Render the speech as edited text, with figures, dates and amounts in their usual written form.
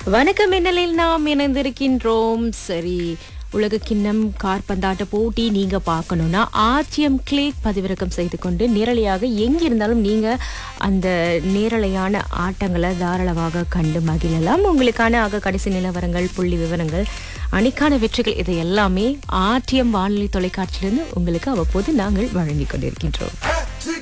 வணக்கம் என்னலில் நாம் இணைந்திருக்கின்றோம். சரி, உலக கிண்ணம் காற்பந்தாட்ட போட்டி நீங்க பார்க்கணும்னா ஆர்டிஎம் கிளிக் பதிவிறக்கம் செய்து கொண்டு நேரலையாக எங்கிருந்தாலும் நீங்க அந்த நேரலையான ஆட்டங்களை தாராளமாக கண்டு மகிழலாம். உங்களுக்கான கடைசி நிலவரங்கள், புள்ளி விவரங்கள், அணிக்கான வெற்றிகள், இதை எல்லாமே ஆர்டிஎம் வானொலி தொலைக்காட்சியிலிருந்து உங்களுக்கு அவ்வப்போது நாங்கள் வழங்கிக் கொண்டிருக்கின்றோம்.